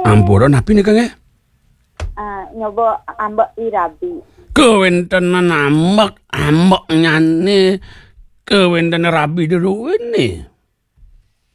Ampura napi nih Kang? Nyoba ambek irabi. Kewentenan ambek nyane. Kewentenan rabi dulu ini.